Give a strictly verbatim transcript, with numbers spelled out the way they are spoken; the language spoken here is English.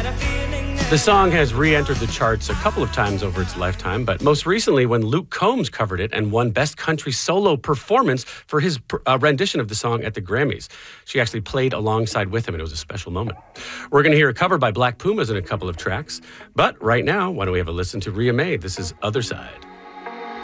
The song has re-entered the charts a couple of times over its lifetime, but most recently when Luke Combs covered it and won Best Country Solo Performance for his uh, rendition of the song at the Grammys. She actually played alongside with him, and it was a special moment. We're going to hear a cover by Black Pumas in a couple of tracks, but right now, why don't we have a listen to Ria Mae? This is Other Side.